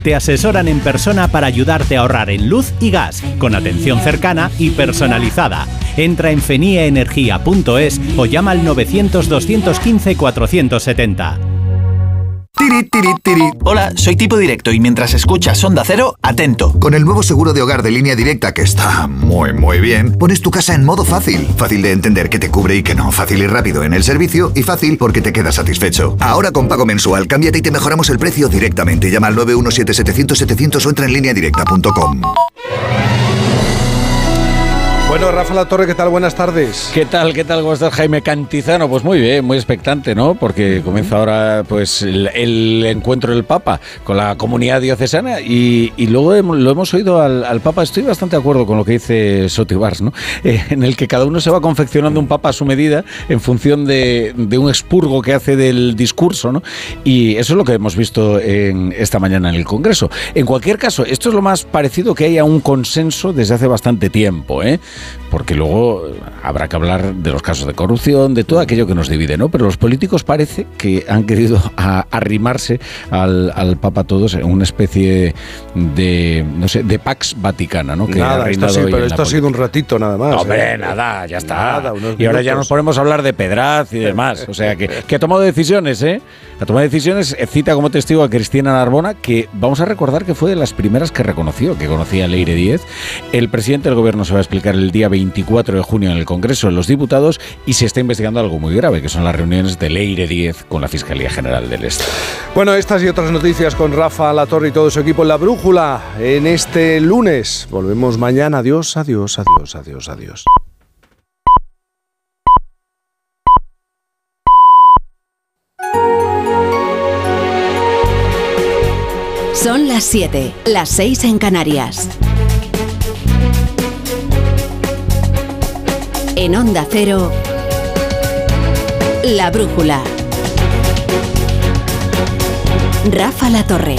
Te asesoran en persona para ayudarte a ahorrar en luz y gas, con atención cercana y personalizada. Entra en feniaenergia.es o llama al 900-215-470. Tiri, tiri, tiri. Hola, soy Tipo Directo y mientras escuchas Onda Cero, atento. Con el nuevo seguro de hogar de Línea Directa, que está muy bien, pones tu casa en modo fácil. Fácil de entender qué te cubre y qué no. Fácil y rápido en el servicio y fácil porque te quedas satisfecho. Ahora con pago mensual, cámbiate y te mejoramos el precio directamente. Llama al 917-700-700 o entra en lineadirecta.com. Bueno, Rafa Latorre, ¿qué tal? Buenas tardes. ¿Qué tal? ¿Cómo estás, Jaime Cantizano? Pues muy bien, muy expectante, ¿no? Porque comienza ahora pues el encuentro del Papa con la comunidad diocesana y luego lo hemos oído al Papa. Estoy bastante de acuerdo con lo que dice Sotibars, ¿no? En el que cada uno se va confeccionando un Papa a su medida en función de un expurgo que hace del discurso, ¿no? Y eso es lo que hemos visto esta mañana en el Congreso. En cualquier caso, esto es lo más parecido que hay a un consenso desde hace bastante tiempo, ¿eh? Porque luego habrá que hablar de los casos de corrupción, de todo aquello que nos divide, ¿no? Pero los políticos parece que han querido arrimarse al Papa todos en una especie de, no sé, de Pax Vaticana, ¿no? Que nada, esto sí, pero esto ha sido un ratito nada más. Hombre, nada, ya está. Nada, y ahora ya nos ponemos a hablar de Pedraz y demás. O sea, que ha tomado decisiones, ¿eh? Ha tomado decisiones, cita como testigo a Cristina Narbona, que vamos a recordar que fue de las primeras que reconoció, que conocía a Leire Díez. El presidente del gobierno se va a explicar el día 24 de junio en el Congreso de los Diputados y se está investigando algo muy grave, que son las reuniones de Leire Díez con la Fiscalía General del Estado. Bueno, estas y otras noticias con Rafa Latorre y todo su equipo en La Brújula en este lunes. Volvemos mañana. Adiós, adiós, adiós, adiós, adiós. Son las 7, las 6 en Canarias. En Onda Cero, La Brújula. Rafa Latorre.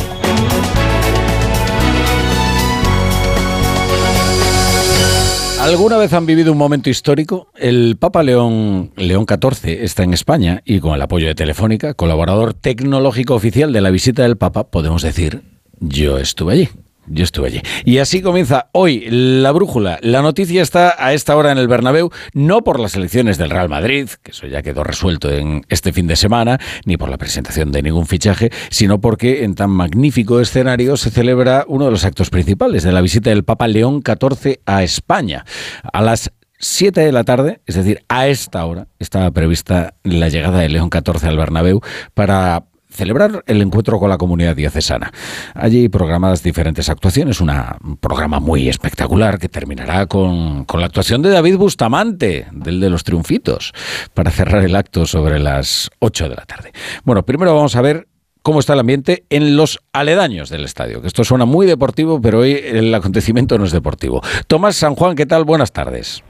¿Alguna vez han vivido un momento histórico? El Papa León XIV está en España y con el apoyo de Telefónica, colaborador tecnológico oficial de la visita del Papa, podemos decir, yo estuve allí. Y así comienza hoy La Brújula. La noticia está a esta hora en el Bernabéu, no por las elecciones del Real Madrid, que eso ya quedó resuelto en este fin de semana, ni por la presentación de ningún fichaje, sino porque en tan magnífico escenario se celebra uno de los actos principales de la visita del Papa León XIV a España. A las 7 de la tarde, es decir, a esta hora, estaba prevista la llegada de León XIV al Bernabéu para celebrar el encuentro con la comunidad diocesana. Allí programadas diferentes actuaciones, un programa muy espectacular que terminará con la actuación de David Bustamante, del de los Triunfitos, para cerrar el acto sobre las 8 de la tarde. Bueno, primero vamos a ver cómo está el ambiente en los aledaños del estadio, que esto suena muy deportivo, pero hoy el acontecimiento no es deportivo. Tomás San Juan, ¿qué tal? Buenas tardes.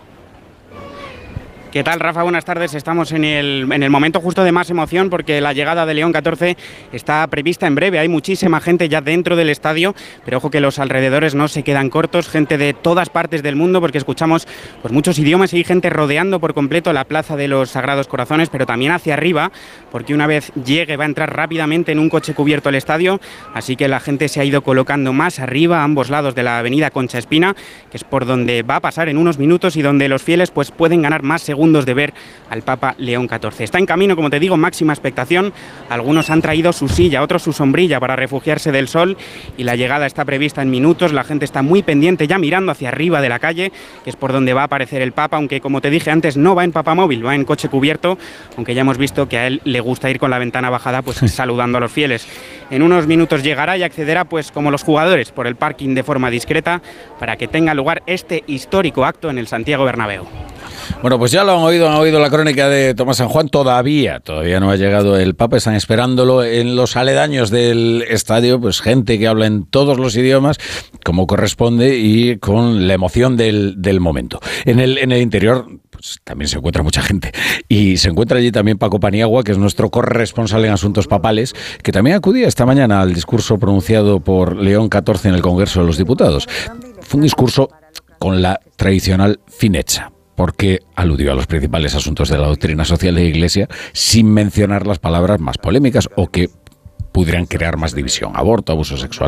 ¿Qué tal, Rafa? Buenas tardes. Estamos en el momento justo de más emoción porque la llegada de León XIV está prevista en breve. Hay muchísima gente ya dentro del estadio, pero ojo que los alrededores no se quedan cortos. Gente de todas partes del mundo porque escuchamos pues muchos idiomas y hay gente rodeando por completo la Plaza de los Sagrados Corazones, pero también hacia arriba porque una vez llegue va a entrar rápidamente en un coche cubierto al estadio. Así que la gente se ha ido colocando más arriba a ambos lados de la avenida Concha Espina, que es por donde va a pasar en unos minutos y donde los fieles pues pueden ganar más segundos de ver al Papa León XIV. Está en camino, como te digo, máxima expectación. Algunos han traído su silla, otros su sombrilla para refugiarse del sol y la llegada está prevista en minutos. La gente está muy pendiente, ya mirando hacia arriba de la calle, que es por donde va a aparecer el Papa, aunque como te dije antes no va en papamóvil, va en coche cubierto, aunque ya hemos visto que a él le gusta ir con la ventana bajada pues saludando a los fieles. En unos minutos llegará y accederá pues como los jugadores por el parking de forma discreta para que tenga lugar este histórico acto en el Santiago Bernabéu. Bueno, pues ya lo han oído la crónica de Tomás San Juan. Todavía no ha llegado el Papa, están esperándolo en los aledaños del estadio, pues gente que habla en todos los idiomas, como corresponde, y con la emoción del momento. En el interior pues también se encuentra mucha gente, y se encuentra allí también Paco Paniagua, que es nuestro corresponsal en asuntos papales, que también acudía esta mañana al discurso pronunciado por León XIV en el Congreso de los Diputados. Fue un discurso con la tradicional fineza, porque aludió a los principales asuntos de la doctrina social de la Iglesia sin mencionar las palabras más polémicas o que pudieran crear más división: aborto, abuso sexual